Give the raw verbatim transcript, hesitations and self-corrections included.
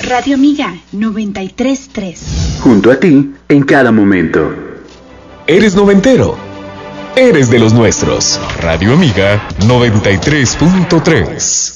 Radio Amiga noventa y tres punto tres. Junto a ti en cada momento. ¿Eres noventero? Eres de los nuestros. Radio Amiga noventa y tres punto tres.